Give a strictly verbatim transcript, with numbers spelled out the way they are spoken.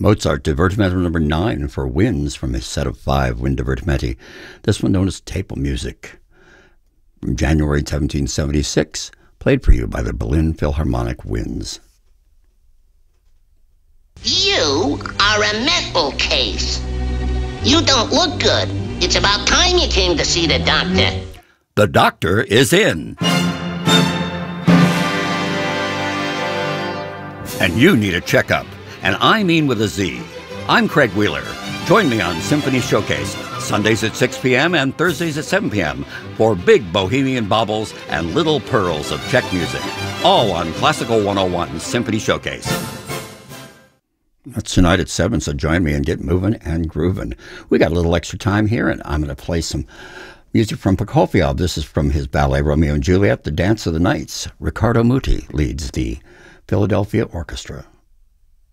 Mozart, Divertimento number nine for winds from his set of five wind divertimenti. This one known as Table Music. From January seventeen seventy-six, played for you by the Berlin Philharmonic Winds. You are a mental case. You don't look good. It's about time you came to see the doctor. The doctor is in. And you need a checkup. And I mean with a Z. I'm Craig Wheeler. Join me on Symphony Showcase, Sundays at six p.m. and Thursdays at seven p.m. for big bohemian baubles and little pearls of Czech music. All on Classical one oh one Symphony Showcase. That's tonight at seven, so join me and get moving and grooving. We got a little extra time here, and I'm going to play some music from Prokofiev. This is from his ballet Romeo and Juliet, The Dance of the Knights. Riccardo Muti leads the Philadelphia Orchestra.